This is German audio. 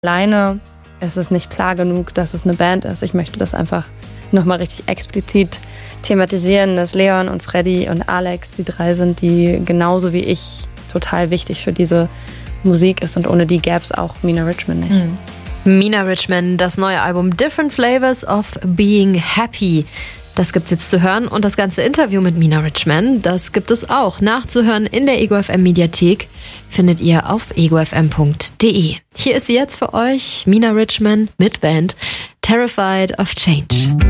Alleine ist es nicht klar genug, dass es eine Band ist. Ich möchte das einfach nochmal richtig explizit thematisieren, dass Leon und Freddy und Alex die 3 sind, die genauso wie ich total wichtig für diese Musik ist und ohne die gäbe es auch Mina Richman nicht. Mina Richman, das neue Album Different Flavors of Being Happy. Das gibt's jetzt zu hören und das ganze Interview mit Mina Richman, das gibt es auch nachzuhören in der Ego FM Mediathek. Findet ihr auf egofm.de. Hier ist sie jetzt für euch, Mina Richman mit Band Terrified of Change.